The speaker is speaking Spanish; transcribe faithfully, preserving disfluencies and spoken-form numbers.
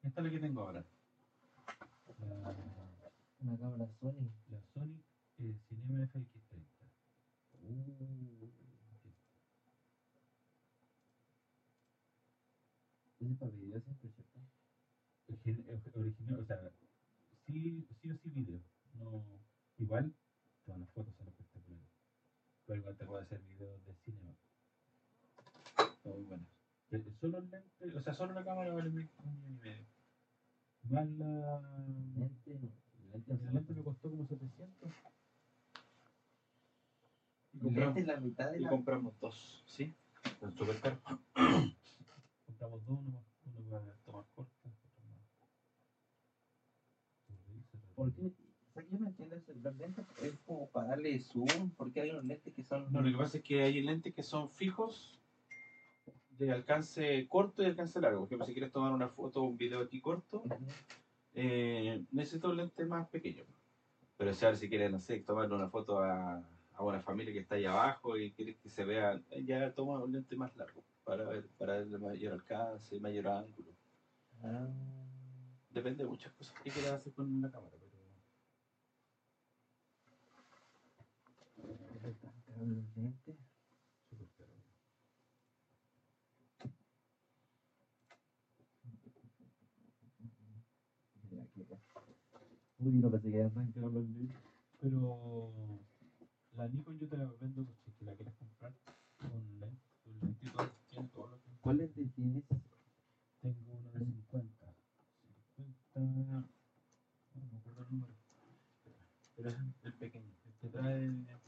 Esta es la que tengo ahora. La, Una cámara Sony. la Sony eh, Cinema F X treinta. Uh, ese para video siempre, ¿cierto? Origi- eh, Original, o sea, sí, sí o sí video. No, igual, todas las fotos son espectaculares. Pero igual te puedo hacer videos de cinema. Muy buenas. Eh, Solo el lente, o sea, solo la cámara vale mil- un millón y medio. Más la. Lente, no. Lente, El lente me costó como setecientos. Y lente compramos, es la mitad de y la... compramos dos, ¿sí? Son súper caros. Compramos dos, uno, más- uno para tomar cortas, otro más. ¿Por qué? O sea, yo no entiendo eso. Los lentes es como para darle zoom, porque hay unos lentes que son... No, lo que pasa es que hay lentes que son fijos de alcance corto y alcance largo. Por ejemplo, si quieres tomar una foto o un video aquí corto, Ujú. eh, necesito un lente más pequeño. Pero si ahora si quieres, no sé, tomarle una foto a, a una familia que está ahí abajo y quieres que se vea, eh, ya toma un lente más largo para ver, para ver el mayor alcance, mayor ángulo. Ah, Depende de muchas cosas que quieras hacer con la cámara, pero ¿por qué tan caros los lentes? súper caro. Mira aquí acá. Uy, no pensé que eran tan caros los lentes. Pero la Nikon yo te la vendo si es que la quieres comprar con lente, con lente y todo, tiene todo lo que ¿Cuál lente tienes? tengo uno de cincuenta. cincuenta, no me acuerdo el número, pero es el pequeño, el que trae